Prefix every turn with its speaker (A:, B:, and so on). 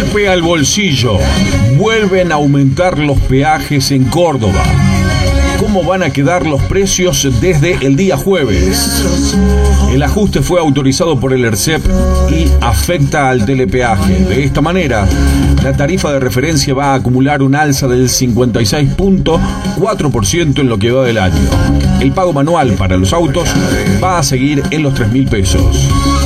A: golpea el bolsillo. Vuelven a aumentar los peajes en Córdoba. ¿Cómo van a quedar los precios desde el día jueves? El ajuste fue autorizado por el ERCEP y afecta al telepeaje. De esta manera, la tarifa de referencia va a acumular un alza del 56.4% en lo que va del año. El pago manual para los autos va a seguir en los 3.000 pesos.